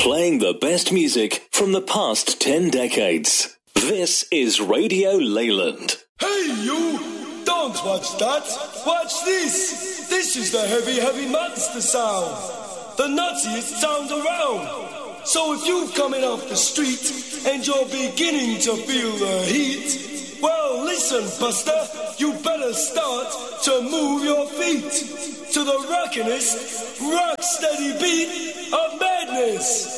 playing the best music from the past 10 decades. This is Radio Leyland. Hey, you! Don't watch that! Watch this! This is the heavy, heavy monster sound. The nuttiest sound around. So if you're coming off the street and you're beginning to feel the heat, well, listen, Buster, you better start to move your feet to the rockinest, rock-steady beat of madness.